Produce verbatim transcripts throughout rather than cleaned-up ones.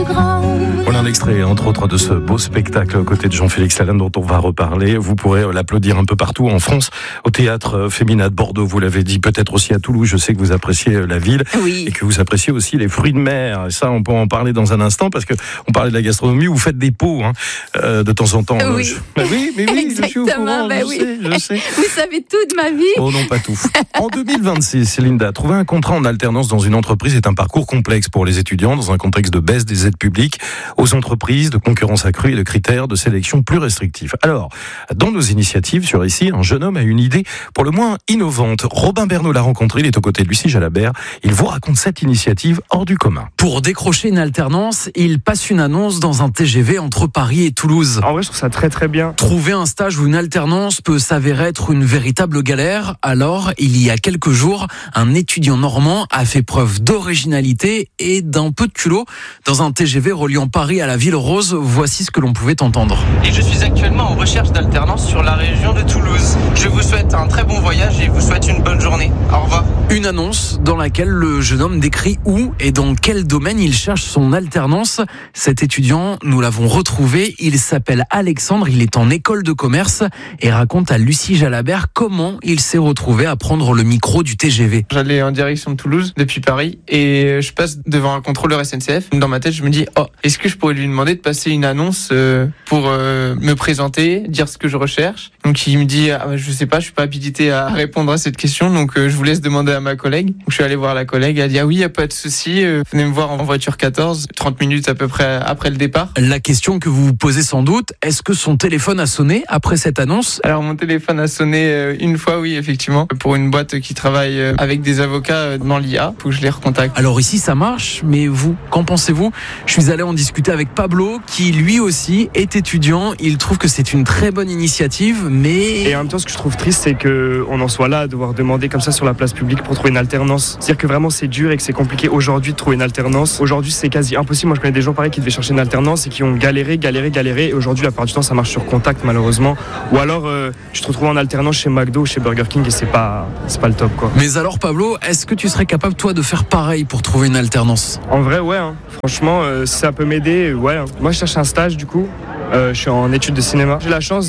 plus grande. Voilà un extrait, entre autres, de ce beau spectacle aux côtés de Jean-Félix Lalanne dont on va reparler. Vous pourrez l'applaudir un peu partout en France, au Théâtre Féminin de Bordeaux, vous l'avez dit, peut-être aussi à Toulouse. Je sais que vous appréciez la ville Oui. et que vous appréciez aussi les fruits de mer. Et ça, on peut en parler dans un instant parce que on parlait de la gastronomie. Vous faites des pots hein, euh, de temps en temps. Oui. Je... Bah oui, mais oui, je suis au Exactement, courant, bah je oui. sais, je sais. Vous savez tout de ma vie. Oh non, pas tout. En deux mille vingt-six, Linda, trouver un contrat en alternance dans une entreprise est un parcours complexe pour les étudiants dans un contexte de baisse des aides publiques aux entreprises, de concurrence accrue et de critères de sélection plus restrictifs. Alors, dans nos initiatives sur ici, un jeune homme a une idée pour le moins innovante. Robin Bernot l'a rencontré, il est aux côtés de Lucie Jalabert. Il vous raconte cette initiative hors du commun. Pour décrocher une alternance, il passe une annonce dans un T G V entre Paris et Toulouse. En vrai, je trouve ça très très bien. Trouver un stage ou une alternance peut s'avérer être une véritable galère. Alors, il y a quelques jours, un étudiant normand a fait preuve d'originalité et d'un peu de culot. Dans un T G V reliant Paris à la Ville Rose, voici ce que l'on pouvait entendre. Et je suis actuellement en recherche d'alternance sur la région de Toulouse. Je vous souhaite un très bon voyage et vous souhaite une bonne journée. Au revoir. Une annonce dans laquelle le jeune homme décrit où et dans quel domaine il cherche son alternance. Cet étudiant, nous l'avons retrouvé. Il s'appelle Alexandre, il est en école de commerce et raconte à Lucie Jalabert comment il s'est retrouvé à prendre le micro du T G V. J'allais en direction de Toulouse depuis Paris et je passe devant un contrôleur S N C F. Dans ma tête, je me dis, oh, est-ce que je pourrais lui demander de passer une annonce euh, pour euh, me présenter, dire ce que je recherche. Donc il me dit, ah, je sais pas, je suis pas habilité à répondre à cette question, donc euh, je vous laisse demander à ma collègue. Donc, je suis allé voir la collègue, elle a dit, ah oui, y a pas de souci, euh, venez me voir en voiture quatorze, trente minutes à peu près après le départ. La question que vous vous posez sans doute, est-ce que son téléphone a sonné après cette annonce ? Alors mon téléphone a sonné euh, une fois, oui, effectivement, pour une boîte qui travaille euh, avec des avocats euh, dans l'I A, faut que je les recontacte. Alors ici ça marche, mais vous, qu'en pensez-vous ? Je suis allé en discuter avec Pablo, qui lui aussi est étudiant. Il trouve que c'est une très bonne initiative, mais... Et en même temps, ce que je trouve triste, c'est qu'on en soit là à devoir demander comme ça sur la place publique pour trouver une alternance. C'est-à-dire que vraiment c'est dur et que c'est compliqué aujourd'hui de trouver une alternance. Aujourd'hui, c'est quasi impossible. Moi, je connais des gens pareils qui devaient chercher une alternance et qui ont galéré, galéré, galéré. Et aujourd'hui, la plupart du temps, ça marche sur contact, malheureusement. Ou alors, euh, tu te retrouves en alternance chez McDo ou chez Burger King et c'est pas, c'est pas le top, quoi. Mais alors, Pablo, est-ce que tu serais capable, toi, de faire pareil pour trouver une alternance ? En vrai, ouais. Hein. Franchement, euh, si ça peut m'aider, ouais. Hein. Moi, je cherche un stage, du coup. Euh, je suis en études de cinéma. J'ai la chance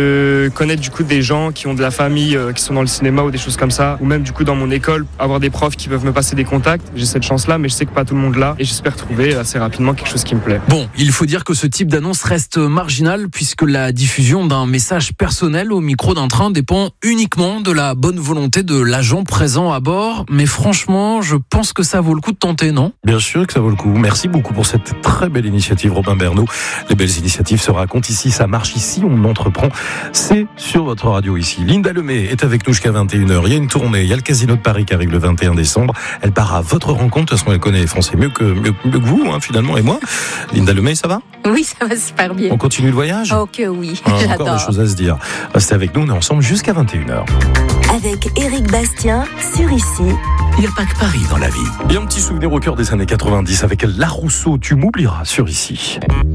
de connaître du coup des gens qui ont de la famille, euh, qui sont dans le cinéma ou des choses comme ça, ou même du coup dans mon école, avoir des profs qui peuvent me passer des contacts. J'ai cette chance-là, mais je sais que pas tout le monde l'a, et j'espère trouver assez rapidement quelque chose qui me plaît. Bon, il faut dire que ce type d'annonce reste marginal puisque la diffusion d'un message personnel au micro d'un train dépend uniquement de la bonne volonté de l'agent présent à bord. Mais franchement, je pense que ça vaut le coup de tenter, non ? Bien sûr que ça vaut le coup. Merci beaucoup pour cette très belle initiative, Robin Bernot. Les belles initiatives se racontent ici, ça marche ici, on entreprend. C'est sur votre radio ici. Linda Lemay est avec nous jusqu'à vingt et une heures. Il y a une tournée, il y a le Casino de Paris qui arrive le vingt et un décembre. Elle part à votre rencontre, de toute façon elle connaît les Français mieux que, mieux, mieux que vous, hein, finalement, et moi. Linda Lemay, ça va ? Oui, ça va super bien. On continue le voyage ? Oh que oui, ah, j'adore. Encore des choses à se dire. Restez avec nous, on est ensemble jusqu'à vingt et une heures. Avec Éric Bastien sur ici. Il n'y a pas que Paris dans la vie. Et un petit souvenir au cœur des années quatre-vingt-dix avec La Rousseau, tu m'oublieras sur ici.